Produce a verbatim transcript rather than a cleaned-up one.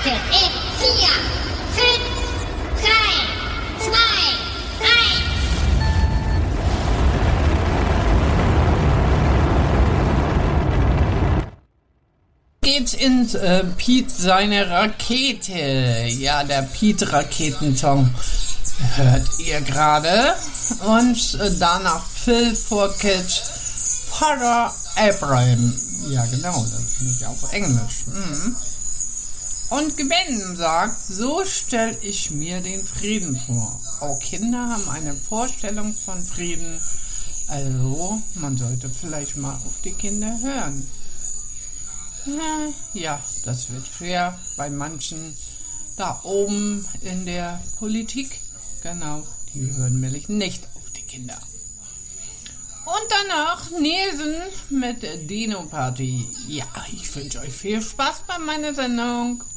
startet in vier, fünf, drei, zwei, eins. Geht in äh, Piet seine Rakete. Ja, der Piet-Raketensong hört ihr gerade. Und äh, danach Phil Fourcade, Father Abraham. Ja, genau, das ist nicht auf Englisch. Mhm. Und Gwen sagt, so stelle ich mir den Frieden vor. Auch Kinder haben eine Vorstellung von Frieden. Also, man sollte vielleicht mal auf die Kinder hören. Ja, das wird schwer bei manchen da oben in der Politik. Genau, die hören nämlich nicht auf die Kinder. Und danach Nielsen mit Dino Party. Ja, ich wünsche euch viel Spaß bei meiner Sendung.